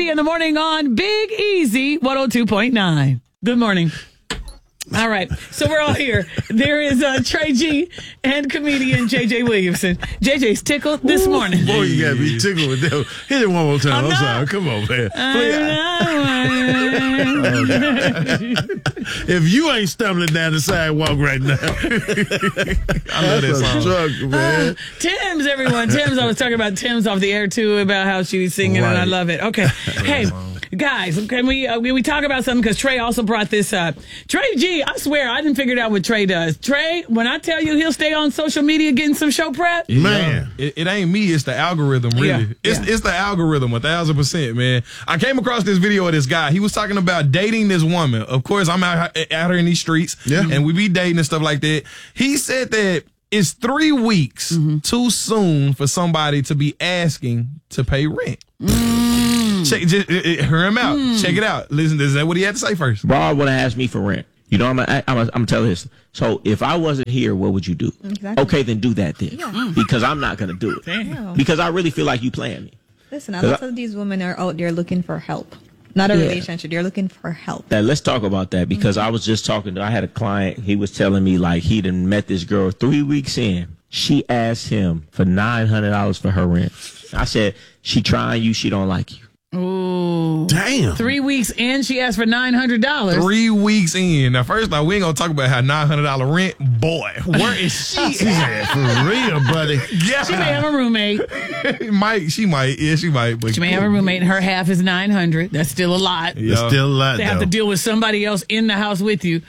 Brady in the morning on Big Easy 102.9. Good morning. All right, so we're all here. There is Trey G and comedian JJ Williamson. JJ's tickled this morning. Boy, you gotta be tickled with that. Hit it one more time. I'm sorry. Come on, man. If you ain't stumbling down the sidewalk right now, I love that song. Drug, man. Tim's, everyone. Tim's. I was talking about Tim's off the air too about how she was singing, and I love it. Okay, hey guys, can we talk about something? Because Trey also brought this up. Trey G, I swear I didn't figure out what Trey does. Trey, when I tell you he'll stay on social media getting some show prep, man, it ain't me. It's the algorithm, really. It's the algorithm, 1,000%, man. I came across this video of this guy. He was talking about dating this woman. Of course, I'm out here in these streets, and we be dating and stuff like that. He said that it's 3 weeks too soon for somebody to be asking to pay rent. Hear him out. Check it out. Listen, is that what he had to say first? Bob would have asked me for rent. You know, I'm telling this. So if I wasn't here, what would you do? Exactly. Okay, then do that then. Yeah. Because I'm not going to do it. Damn. Because I really feel like you playing me. Listen, a lot of these women are out there looking for help. Not a relationship. They're looking for help. Now, let's talk about that because I was just talking I had a client. He was telling me like he done met this girl 3 weeks in. She asked him for $900 for her rent. I said, she trying you. She don't like you. Ooh. Damn. 3 weeks in, she asked for $900. 3 weeks in. Now, first off, we ain't gonna talk about how $900 rent. Boy, where is she? For real, buddy. Yeah. She may have a roommate. She might. Yeah, she might. But she may have a roommate, and her half is $900. That's still a lot. Yeah. That's still a lot. They have to deal with somebody else in the house with you.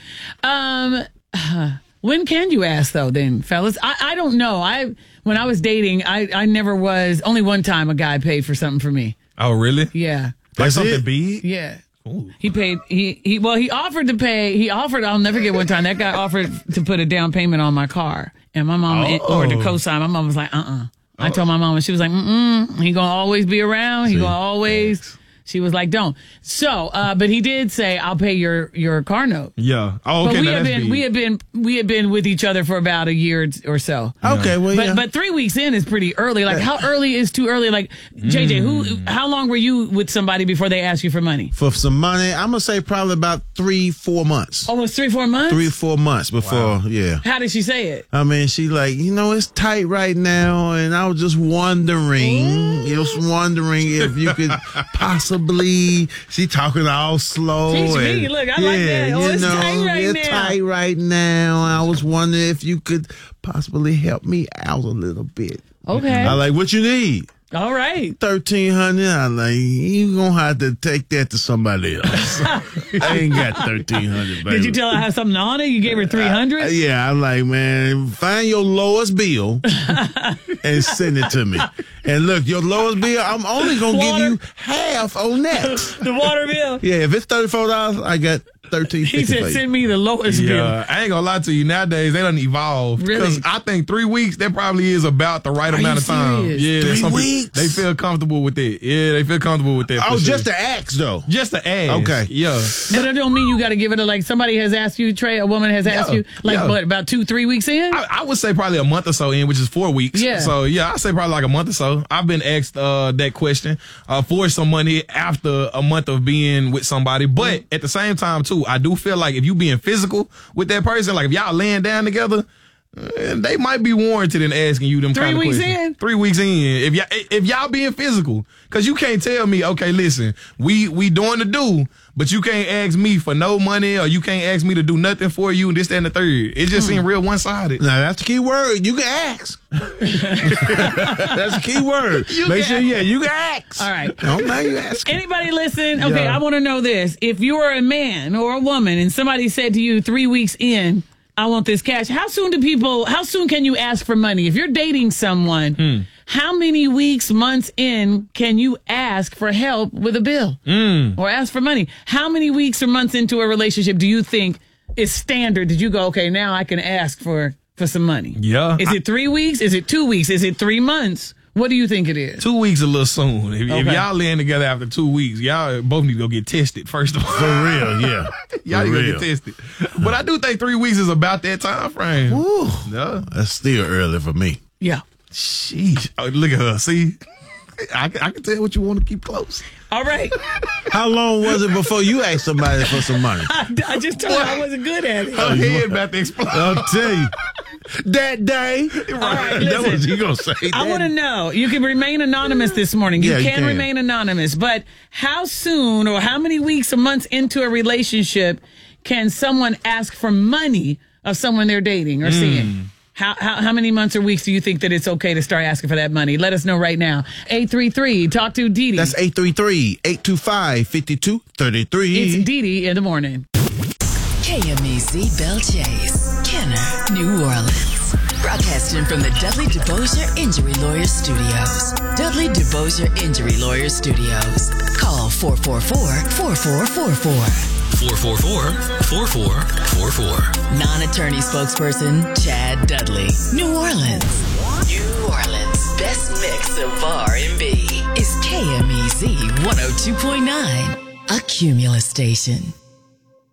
When can you ask though? Then, fellas, I don't know. When I was dating, I never was. Only one time a guy paid for something for me. Oh, really? Yeah. Like something big? Yeah. Ooh. He paid. He offered to pay. He offered. I'll never get one time. That guy offered to put a down payment on my car, and my mom or to co-sign. My mom was like, I told my mom, and she was like, He gonna always be around. He gonna always. She was like, don't. So, but he did say, I'll pay your car note. Yeah. Oh, okay. But we had been with each other for about a year or so. Okay. Well, but 3 weeks in is pretty early. Like, how early is too early? Like, JJ, how long were you with somebody before they asked you for money? For some money, I'm gonna say probably about 3-4 months. Almost 3-4 months. 3-4 months before. Wow. Yeah. How did she say it? I mean, she like, it's tight right now, and I was just wondering, if you could possibly. She talking all slow. Teach me. Look, I like that. It's tight right now. Tight right now. I was wondering if you could possibly help me out a little bit. Okay. I like, what you need? All right. $1,300. I'm like, you gonna have to take that to somebody else. I ain't got $1,300, baby. Did you tell her I have something on it? You gave her $300? Yeah, I'm like, man, find your lowest bill and send it to me. And look, your lowest bill, I'm only gonna give you half on that. The water bill. Yeah, if it's $34, I got $13.50. He said, send me the lowest bill. I ain't gonna lie to you. Nowadays, they done evolved. Really? Because I think 3 weeks, that probably is about the right amount of time. Yeah, 3 weeks? They feel comfortable with it. Yeah, they feel comfortable with that. Oh, just to ask, though. Just to ask. Okay. Yeah. But it don't mean you got to give it like somebody has asked you, Trey, a woman has asked you, what, about 2-3 weeks in? I would say probably a month or so in, which is 4 weeks. Yeah. So, yeah, I'd say probably like a month or so. I've been asked that question for some money after a month of being with somebody. But at the same time, too, I do feel like if you being physical with that person, like if y'all laying down together, they might be warranted in asking you them kind of questions. 3 weeks in? 3 weeks in. If y'all being physical, because you can't tell me, okay, listen, we doing the do, but you can't ask me for no money or you can't ask me to do nothing for you and this, that, and the third. It just seems real one-sided. Now, that's the key word. You can ask. That's the key word. Make sure, you can ask. All right. Don't now you ask. Anybody listen? Okay, I want to know this. If you're a man or a woman and somebody said to you 3 weeks in, I want this cash. How soon can you ask for money? If you're dating someone, how many weeks, months in can you ask for help with a bill or ask for money? How many weeks or months into a relationship do you think is standard? Did you go, okay, now I can ask for some money? Yeah. Is it 3 weeks? Is it 2 weeks? Is it 3 months? What do you think it is? 2 weeks a little soon. If y'all laying together after 2 weeks, y'all both need to go get tested first of all. For real, yeah. Y'all need to go get tested. But I do think 3 weeks is about that time frame. Ooh, yeah. That's still early for me. Yeah. Sheesh. Oh, look at her. See? I can tell what you want to keep close. All right. How long was it before you asked somebody for some money? I just told you I wasn't good at it. Her head about to explode. I'll tell you. That day. All right, That listen. was you going to say. I want to know. You can remain anonymous this morning. You Yeah, you can can. remain anonymous. But how soon or how many weeks or months into a relationship can someone ask for money of someone they're dating or seeing? How many months or weeks do you think that it's okay to start asking for that money? Let us know right now. 833, talk to Dee Dee. That's 833-825-5233. It's Dee Dee in the morning. KMEZ Belle Chase, Kenner, New Orleans. Broadcasting from the Dudley DeBosier Injury Lawyers Studios. Dudley DeBosier Injury Lawyers Studios. Call 444-4444. 444-4444. Non-attorney spokesperson Chad Dudley. New Orleans. New Orleans' best mix of R&B is KMEZ 102.9, a Cumulus station.